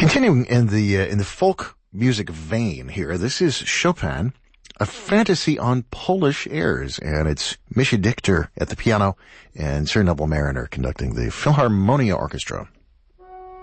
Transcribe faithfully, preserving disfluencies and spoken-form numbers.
Continuing in the uh, in the folk music vein here, this is Chopin, a fantasy on Polish airs, and it's Mischa Dichter at the piano and Sir Neville Marriner conducting the Philharmonia Orchestra.